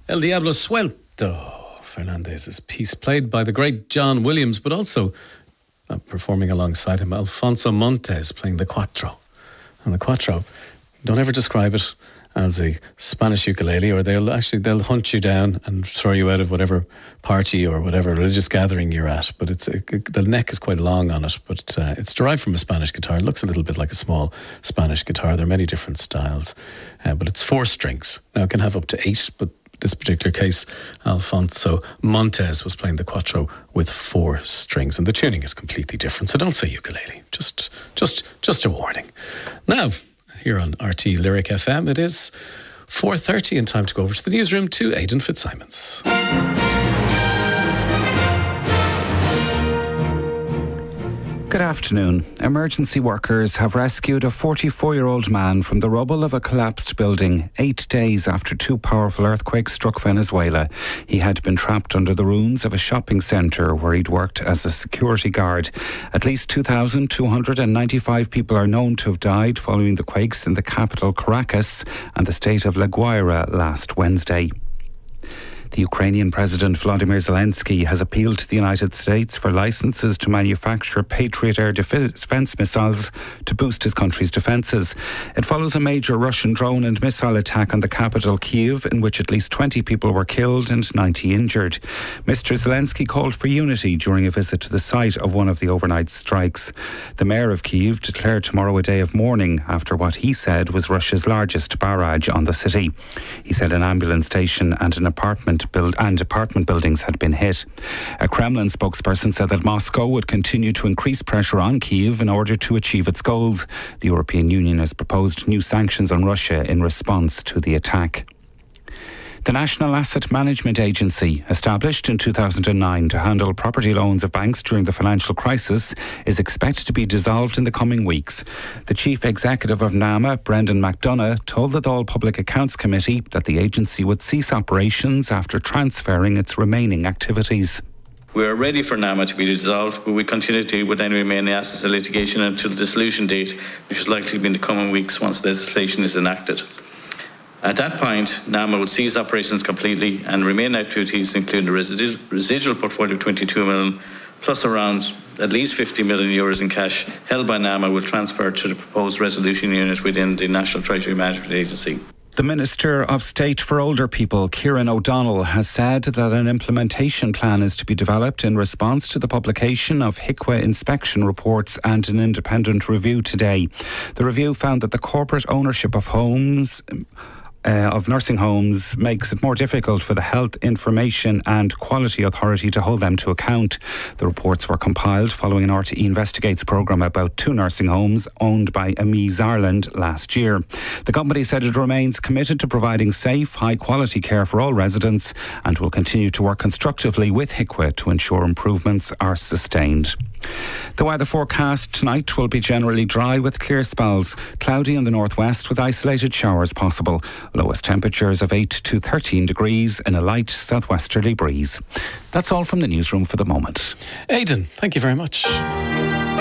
El Diablo Suelto, Fernandez's piece, played by the great John Williams, but also performing alongside him, Alfonso Montes, playing the cuatro. And the cuatro, don't ever describe it as a Spanish ukulele, or they'll hunt you down and throw you out of whatever party or whatever religious gathering you're at. But the neck is quite long on it, but it's derived from a Spanish guitar. It looks a little bit like a small Spanish guitar. There are many different styles, but it's 4 strings. Now it can have up to 8, but this particular case, Alfonso Montes was playing the cuatro with 4 strings, and the tuning is completely different. So don't say ukulele. Just a warning. Now, here on RT Lyric FM, it is 4:30 and time to go over to the newsroom to Aidan Fitzsimons. Good afternoon. Emergency workers have rescued a 44-year-old man from the rubble of a collapsed building 8 days after 2 powerful earthquakes struck Venezuela. He had been trapped under the ruins of a shopping centre where he'd worked as a security guard. At least 2,295 people are known to have died following the quakes in the capital Caracas and the state of La Guaira last Wednesday. The Ukrainian President Volodymyr Zelensky has appealed to the United States for licenses to manufacture Patriot air defence missiles to boost his country's defences. It follows a major Russian drone and missile attack on the capital Kyiv, in which at least 20 people were killed and 90 injured. Mr. Zelensky called for unity during a visit to the site of one of the overnight strikes. The mayor of Kyiv declared tomorrow a day of mourning after what he said was Russia's largest barrage on the city. He said an ambulance station and apartment buildings had been hit. A Kremlin spokesperson said that Moscow would continue to increase pressure on Kyiv in order to achieve its goals. The European Union has proposed new sanctions on Russia in response to the attack. The National Asset Management Agency, established in 2009 to handle property loans of banks during the financial crisis, is expected to be dissolved in the coming weeks. The Chief Executive of NAMA, Brendan McDonough, told the Dáil Public Accounts Committee that the agency would cease operations after transferring its remaining activities. We are ready for NAMA to be dissolved, but we continue to with any remaining assets of litigation until the dissolution date, which is likely to be in the coming weeks once legislation is enacted. At that point, NAMA will cease operations completely, and remaining activities, including the residual portfolio of 22 million, plus around at least 50 million euros in cash held by NAMA, will transfer to the proposed resolution unit within the National Treasury Management Agency. The Minister of State for Older People, Kieran O'Donnell, has said that an implementation plan is to be developed in response to the publication of HIQA inspection reports and an independent review today. The review found that the corporate ownership of nursing homes makes it more difficult for the Health Information and Quality Authority to hold them to account. The reports were compiled following an RTE Investigates programme about 2 nursing homes owned by Amise Ireland last year. The company said it remains committed to providing safe, high-quality care for all residents and will continue to work constructively with HIQA to ensure improvements are sustained. The weather forecast tonight will be generally dry with clear spells, cloudy in the northwest with isolated showers possible. Lowest temperatures of 8 to 13 degrees in a light southwesterly breeze. That's all from the newsroom for the moment. Aidan, thank you very much.